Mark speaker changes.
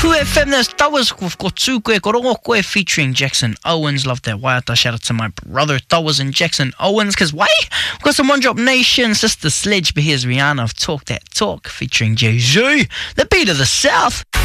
Speaker 1: 2FM, there's Towers with Kotsuko Korongo Koe featuring Jackson Owens. Love that waiata. Shout out to my brother Towers and Jackson Owens. Cause why? We've got some One Drop Nation, Sister Sledge, but here's Rihanna of Talk That Talk featuring Jay-Z. The beat of the South.